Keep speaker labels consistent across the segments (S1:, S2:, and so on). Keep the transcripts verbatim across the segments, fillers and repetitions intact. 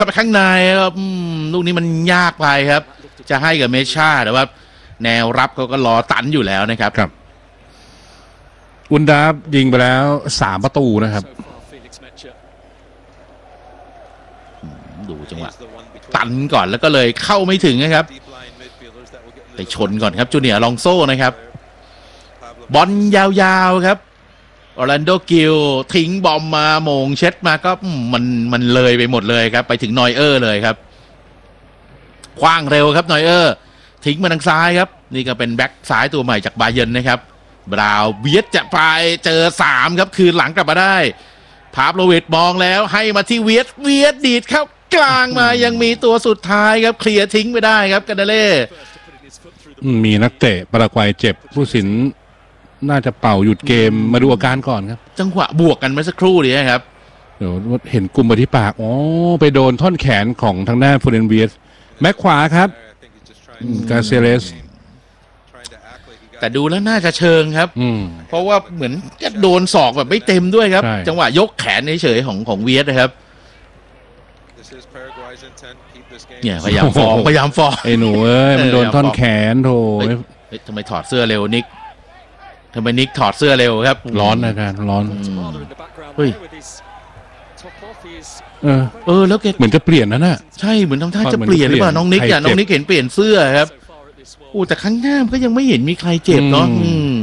S1: เข้าไปข้างในครับลูกนี้มันยากไปครับจะให้กับเมชาแต่ว่าแนวรับเขาก็รอตันอยู่แล้วนะครับ
S2: ครับอุนดาบยิงไปแล้วสามประตูนะครับ
S1: ดูจังหวะตันก่อนแล้วก็เลยเข้าไม่ถึงนะครับไปชนก่อนครับจูเนียร์ลองโซ่นะครับบอลยาวๆครับออร์แลนโดกิลทิ้งบอมมาโมงเช็ดมาก็มันมันเลยไปหมดเลยครับไปถึงนอยเออร์เลยครับคว้างเร็วครับนอยเออร์ทิ้งมาทางซ้ายครับนี่ก็เป็นแบ็คซ้ายตัวใหม่จากบาเยิร์นนะครับบราวเวียดจะไปเจอสามครับคืนหลังกลับมาได้พาบโลวิดมองแล้วให้มาที่เวียดเวียดดีดเข้ากลางมายังมีตัวสุดท้ายครับเคลียร์ทิ้งไปได้ครับกันเดเล่
S2: มีนักเตะปารากวัยเจ็บผู้สินน่าจะเป่าหยุดเกมมาดูอาการก่อนครับ
S1: จังหวะบวกกันเมื่อสักครู่นี้ครับ
S2: เดี๋ยวเห็นกลุ่มไปที่ปากอ๋อไปโดนท่อนแขนของทางด้านฟูเรนเวียสแม็กขวาครับกาเซเลส
S1: แต่ดูแล้วน่าจะเชิงครับเพราะว่าเหมือนจะโดนศอกแบบไม่เต็มด้วยครับจังหวะยกแขนเฉยๆของของเวียสนะครับเนี่ยพยายามฟองพยายามฟอง
S2: ไอ้หนูเอ้ยมันโดนท่อนแขนโถ
S1: ทำไมถอดเสื้อเร็วนิกทำไมนิกถอดเสื้อเร็วครับ
S2: ร้อนนะการร้อน
S1: เฮ้ย
S2: เออ
S1: เออแล้วแก
S2: เหมือนจะเปลี่ยนนะน่ะ
S1: ใช่เหมือนทำท่าจะเปลี่ยนหรือเปล่าน้องนิกอ่ะน้องนิกเห็นเปลี่ยนเสื้อครับโอ้แต่ข้างหน้าก็ยังไม่เห็นมีใครเจ็บเนาะ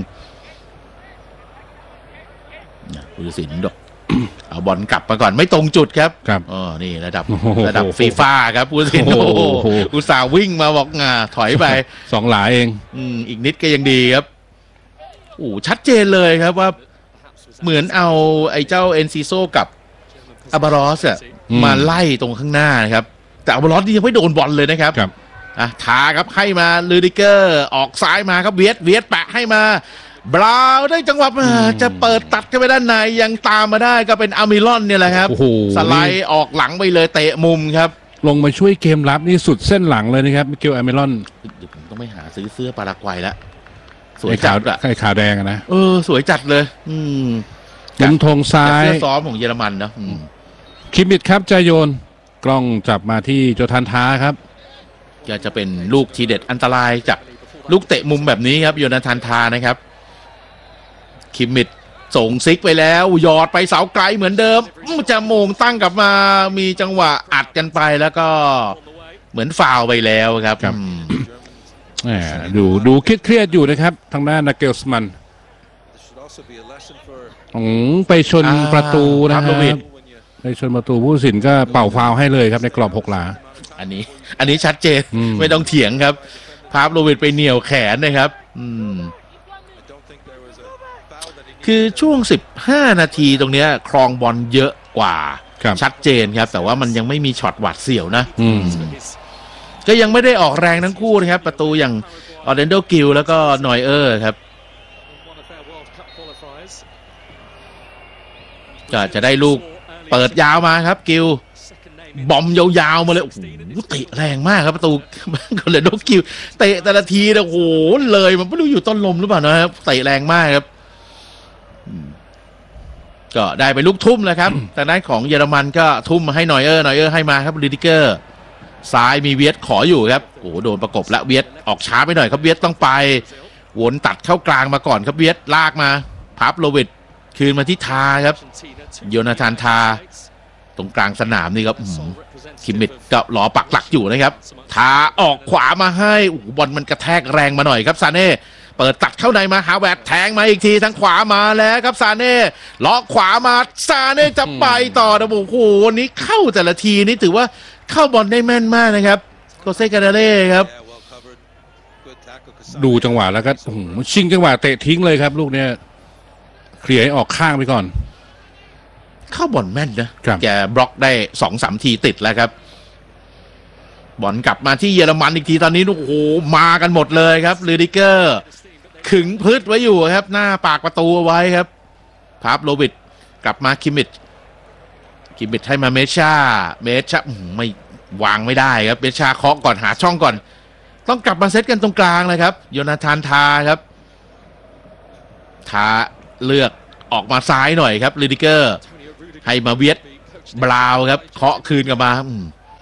S1: ผู้ตัดสินดอกเอาบอลกลับมาก่อนไม่ตรงจุดครับ
S2: ครับ
S1: อ๋อนี่ระดับระดับฟีฟ่าครับผู้ตัดสินโอ้โหอุตส่าห์วิ่งมาบอกงาถอยไป
S2: สองหลาเอง
S1: อืมอีกนิดก็ยังดีครับโอ้ชัดเจนเลยครับว่าเหมือนเอาไอ้เจ้าเอนซิโซกับอาบารอสอะมาไล่ตรงข้างหน้านะครับแต่อาบารอสนี่ยังไม่โดนบอลเลยนะครับ
S2: ครับ
S1: อ่ะทาครับให้มาลูดิเกอร์ออกซ้ายมาครับเวียดเวียดแปะให้มาบราวได้จังหวะมาจะเปิดตัดกันไปด้านในยังตามมาได้ก็เป็นอามิลอนเนี่ยแหละครับสไลด์ออกหลังไปเลยเตะมุมครับ
S2: ลงมาช่วยเกมรับนี่สุดเส้นหลังเลยนะครับมิเกลอามิลอน
S1: เดี๋ยวผมต้องไปหาซื้อเสื้อปารากวัยแล้ว
S2: สวยจัดอะไอ้ขาวแดงนะ
S1: เออสวยจัดเลยอืม
S2: มุมธงซ้าย
S1: เสื้อซ้อมของเยอรมันนะ
S2: คิมมิดครับใจโยนกล้องจับมาที่โจทันท้าครับ
S1: ก็จะเป็นลูกทีเด็ดอันตรายจากลูกเตะมุมแบบนี้ครับโยนาธานทานะครับคิมมิดส่งซิกไปแล้วหยอดไปเสาไกลเหมือนเดิมจะโมงตั้งกลับมามีจังหวะอัดกันไปแล้วก็เหมือนฟาวไปแล้วครับ
S2: ดูดูเครียดๆอยู่นะครับทางด้านนาเกลสมันไปชนประตูนะครับไปชนประตูผู้ตัดสินก็เป่าฟาวให้เลยครับในกรอบหกหลา
S1: อันนี้อันนี้ชัดเจนไม่ต้องเถียงครับพาบโรเวิตไปเหนี่ยวแขนนะครับคือช่วงสิบห้านาทีตรงนี้ครองบอลเยอะกว่าชัดเจนครับแต่ว่ามันยังไม่มีช็อตหวาดเสียวนะก็ยังไม่ได้ออกแรงทั้งคู่นะครับประตูอย่างออร์แลนโดกิลแล้วก็นอยเออร์ครับก็จะได้ลูกเปิดยาวมาครับกิลบอมยาวๆมาเลยโอ้โหเตะแรงมากครับประตูก็เลยโดนกิลเตะแต่ละทีนะโอ้โหเลยมันไม่รู้อยู่ต้นลมหรือเปล่านะครับเตะแรงมากครับก็ได้ไปลูกทุ่มแล้วครับแต่ด้านของเยอรมันก็ทุ่มมาให้นอยเออร์นอยเออร์ให้มาครับลิดิเกอร์ซ้ายมีเวียดขออยู่ครับโอ้โหโดนประกบแล้วเวียดออกช้าไปหน่อยครับเวียดต้องไปวนตัดเข้ากลางมาก่อนครับเวียดลากมาพับโลวิดคืนมาที่ทาครับโยนาธานทาตรงกลางสนามนี่ครับคิมมิดก็รอปักหลักอยู่นะครับทาออกขวามาให้โอ้โหบอลมันกระแทกแรงมาหน่อยครับซาเน่เปิดตัดเข้าในมาหาแวดแทงมาอีกทีทางขวามาแล้วครับซาเน่ล็อกขวามาซาเน่จะไปต่อนะโอ้โหวันนี้เข้าแต่ละทีนี่ถือว่าเข้าบอลได้แม่นมากนะครับโคเซ่กาเดเล่ครับ
S2: ดูจังหวะแล้วก็ชิงจังหวะเตะทิ้งเลยครับลูกเนี้ยเคลียร์ให้ออกข้างไปก่อน
S1: เข้าบอลแม่นนะแกบล็อกได้สองสามทีติดแล้วครับบอลกลับมาที่เยอรมันอีกทีตอนนี้โอ้โหมากันหมดเลยครับลูดิเกอร์ขึงพืชไว้อยู่ครับหน้าปากประตูเอาไว้ครับพาบโรบิดกลับมาคิมมิดคิมมิดให้มาเมชาเมชาไม่วางไม่ได้ครับเมชาเคาะก่อนหาช่องก่อนต้องกลับมาเซตกันตรงกลางเลยครับโยนาธานทาครับทาเลือกออกมาซ้ายหน่อยครับลูดิเกอร์ให้มาเวียดบราวครับเคาะคืนกลับมา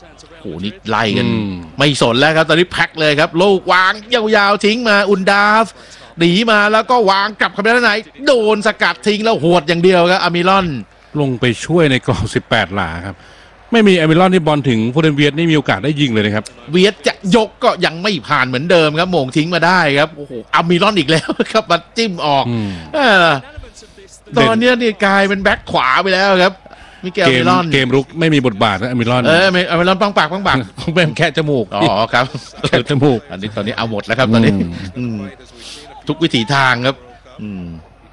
S1: โอ้โหนี่ไล่กัน
S2: อืม
S1: ไม่สนแล้วครับตอนนี้แพ็คเลยครับลูกวางยาวๆทิ้งมาอุนดาฟหนีมาแล้วก็วางกลับเข้าไปด้านในโดนสกัดทิ้งแล้วหวดอย่างเดียวครับอามิรอน
S2: ลงไปช่วยในกรอบสิบแปดหลาครับไม่มีแอมิรอนที่บอลถึงฟูเดนเวียสนี่มีโอกาสได้ยิงเลยนะครับ
S1: เวียดจะยกก็ยังไม่ผ่านเหมือนเดิมครับโมงทิ้งมาได้ครับโอ้โหอามิรอนอีกแล้วครับมาจิ้มออก
S2: อืม
S1: เออตอนเนี้ยนี่กลายเป็นแบ็คขวาไปแล้วครับมิเกล
S2: เก
S1: อามิ
S2: ม
S1: รอน
S2: เกมรุกไม่มีบทบาทนะแอมิรอน
S1: เอออามิรอนปังปากปังปาก
S2: เป็นแค่จมูก
S1: อ๋อครับ
S2: แค่จมูก
S1: อันนี้ตอนนี้เอาหมดแล้วครับตอนนี้
S2: อืม
S1: อืมทุกวิถีทางครับอืม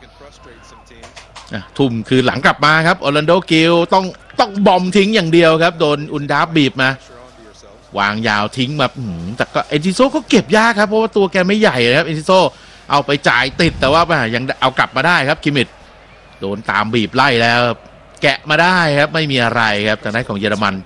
S1: อ่ะทุ่มคือหลังกลับมาครับออร์แลนโดกิลต้องต้องบอมทิ้งอย่างเดียวครับโดนอุนดาฟบีบมาวางยาวทิ้งมาอืมแต่ก็เอนซิโซก็เก็บยากครับเพราะว่าตัวแกไม่ใหญ่นะครับเอนซิโซเอาไปจ่ายติดแต่ว่ายังเอากลับมาได้ครับคิมมิดโดนตามบีบไล่แล้ว แกะมาได้ครับไม่มีอะไรครับทางด้านของเยอรมัน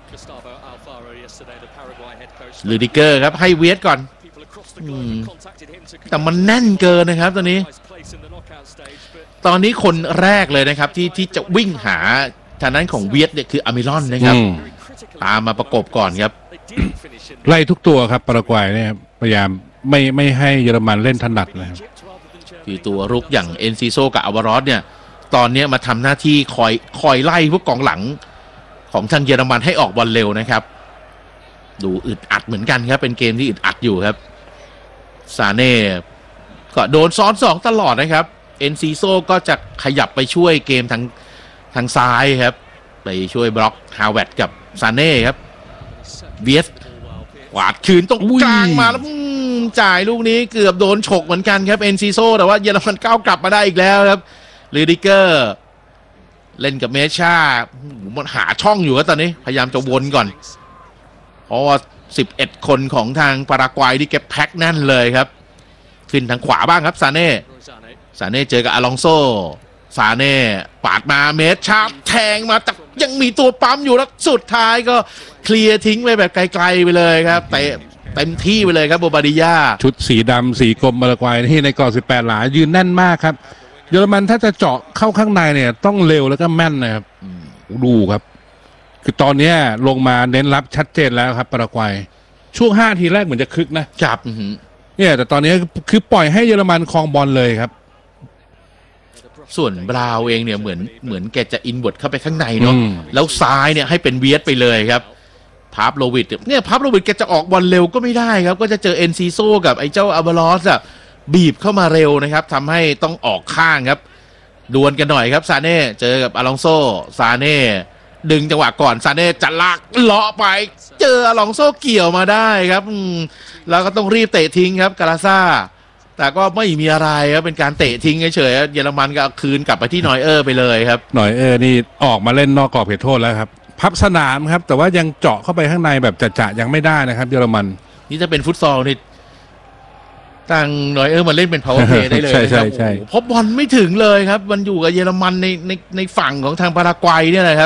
S1: ลูดิเกอร์ครับให้เวียดก่อนอืมแต่มันแน่นเกินนะครับตอนนี้ ตอนนี้คนแรกเลยนะครับที่ที่จะวิ่งหาทางด้านของเวียดเนี่ยคืออามิรอนนะครับ
S2: อืม
S1: ตามมาประกบก่อนครับ
S2: ไล่ทุกตัวครับปารากวัยเนี่ยครับพยายามไม่ไม่ให้เยอรมันเล่นถนัดนะครับ
S1: คือตัวรุกอย่างเอนซิโซกับอาวารอสเนี่ยตอนนี้มาทำหน้าที่คอยคอยไล่พวกกองหลังของทางเยอรมันให้ออกบอลเร็วนะครับ ดูอึดอัดเหมือนกันครับเป็นเกมที่อึดอัดอยู่ครับซาเน่ก็โดนซ้อนสองตลอดนะครับเอนซิโซก็จะขยับไปช่วยเกมทางทางซ้ายครับไปช่วยบล็อกฮาวเวิร์ดกับซาเน่ครับเวียสกวาดคืนตรงกลางมาแล้วจ่ายลูกนี้เกือบโดนฉกเหมือนกันครับเอนซิโซแต่ว่าเยอรมันก้าวกลับมาได้อีกแล้วครับลูดิเกอร์เล่นกับเมชามันหาช่องอยู่ครับตอนนี้พยายามจะวนก่อนเพราะว่าสิบเอ็ดคนของทางปารากวัยที่เก็บแพ็คแน่นเลยครับขึ้นทางขวาบ้างครับซาเน่ซาเน่เจอกับอลองโซซาเน่ปาดมาเมชาแทงมาแต่ยังมีตัวปั๊มอยู่แล้วสุดท้ายก็เคลียร์ทิ้งไปแบบไกลๆไปเลยครับเตะเต็มที่ไปเลยครับโบบาดิยา
S2: ชุดสีดำสีกรมปารากวัยที่ในกรอบสิบแปดหลายืนแน่นมากครับเยอรมันถ้าจะเจาะเข้าข้างในเนี่ยต้องเร็วแล้วก็แม่นนะครับดูครับ คือตอนนี้ลงมาเน้นรับชัดเจนแล้วครับปารากวัยช่วงห้าทีแรกเหมือนจะคึกนะ
S1: จับ
S2: เนี่ยแต่ตอนนี้คือปล่อยให้เยอรมันครองบอลเลยครับ
S1: ส่วนบราวน์เองเนี่ยเหมือนเหมือนแกจะอินเวิร์ดเข้าไปข้างในเนาะ
S2: อืม
S1: แล้วซ้ายเนี่ยให้เป็นเวียดไปเลยครับพาร์ฟโลวิดเนี่ยพาร์ฟโลวิดแกจะออกบอลเร็วก็ไม่ได้ครับก็จะเจอเอ็นซีโซกับไอ้เจ้าอาบาลอสอะบีบเข้ามาเร็วนะครับทำให้ต้องออกข้างครับดวลกันหน่อยครับซาเน่เจอกับอลองโซซาเน่ดึงจังหวะก่อนซาเน่จะลากเลาะไปเจออลองโซเกี่ยวมาได้ครับอืมแล้วก็ต้องรีบเตะทิ้งครับกาลาซ่าแต่ก็ไม่มีอะไรครับเป็นการเตะทิ้งเฉยๆเยอรมันก็เอาคืนกลับไปที่นอยเออร์ไปเลยครับ
S2: หน่อยเออนี่ออกมาเล่นนอกกรอบเขตโทษแล้วครับพับสนามครับแต่ว่ายังเจาะเข้าไปข้างในแบบจะๆยังไม่ได้นะครับเยอรมัน
S1: นี่จะเป็นฟุตซอลนี่ทางนอยเออร์มาเล่นเป็น power play ได้เลย
S2: ใช่
S1: นะค
S2: ใช่
S1: รับ
S2: ใช่
S1: โอ้โหเพราะบอลไม่ถึงเลยครับมันอยู่กับเยอรมันในในในฝั่งของทางปารากวัยเนี่ยแหละครับ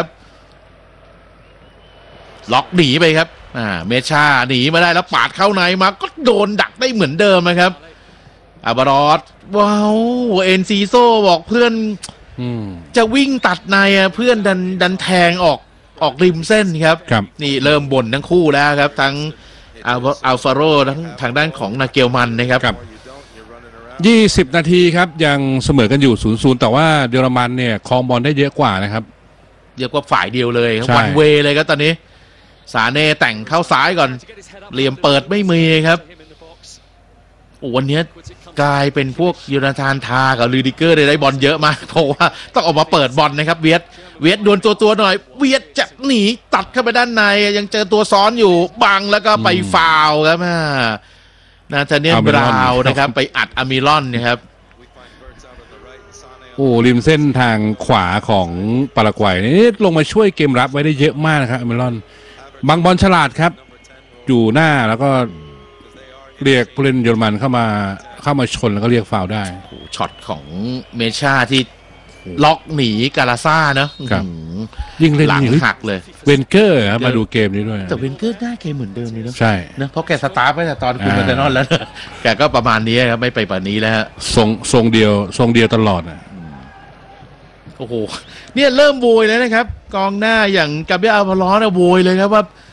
S1: ล็อกหนีไปครับอ่าเมชาหนีมาได้แล้วปาดเข้าในมาก็โดนดักได้เหมือนเดิมนะครับอาบารอสว้าวเอ็นซีโซบอกเพื่อน
S2: อืม
S1: จะวิ่งตัดในอ่ะเพื่อนดันดันแทงออกออกริมเส้นครับ
S2: ครับ
S1: นี่เริ่มบ่นทั้งคู่แล้วครับ ทั้งอัลอัลฟาโรทั้งทางด้านของนาเกลมันนะครับ
S2: ครับยี่สิบนาทีครับยังเสมอกันอยู่ ศูนย์ ศูนย์ แต่ว่าเยอรมันเนี่ยครองบอลได้เยอะกว่านะครับ
S1: เรียกว่าฝ่ายเดียวเลยครับ
S2: ใช่
S1: วันเวเลยครับตอนนี้ซาเน่แต่งเข้าซ้ายก่อนเหลี่ยมเปิดไม่มีครับโอ้วันนี้กลายเป็นพวกยูนาธานทากับลูดิเกอร์ได้ได้บอลเยอะมากเพราะว่าต้องออกมาเปิดบอลนะครับเวียดเวียดดวลตัวตัวหน่อยเวียดจะหนีตัดเข้าไปด้านในยังเจอตัวซ้อนอยู่บังแล้วก็ไปฟาวล์ครับนาธาเนียลบราวน์นะครับไปอัดอามิรอนนะครับ
S2: โอ้ริมเส้นทางขวาของปารากวัยนี่ลงมาช่วยเกมรับไว้ได้เยอะมากนะครับอเมรอนบางบอลฉลาดครับ อยู่หน้าแล้วก็เรียกผู้เล่นเยอรมันเข้ามาเข้ามาชนแล้วก็เรียกฟาวล์ได้
S1: โอ้โหช็อตของเมชาที่ล็อกหนีกาลาซ่าเนอะ
S2: ครับ
S1: อื้อหือ
S2: ยิ่งเล่น
S1: หลัง
S2: นี่
S1: หักเลย
S2: เวนเกอร์ครับมาดูเกมนี้ด้วย
S1: แต่เวนเกอร์หน้าเกมเหมือนเดิมเลยเนอะ
S2: ใช่
S1: นะเพราะแกสตาร์ทไปแต่ตอนคุณ
S2: อ่า
S1: มาเตนอนแล้วนะแกก็ประมาณนี้ครับไม่ไปป่านนี้แล้วฮะ
S2: ทรงทรงเดียวทรงเดียวตลอดนะ
S1: โอ้โหเนี่ยเริ่มโวยแล้วนะครับ กองหน้าอย่างกาเบรียลอาลวาลอสเนี่ยโวยเลยครับว่า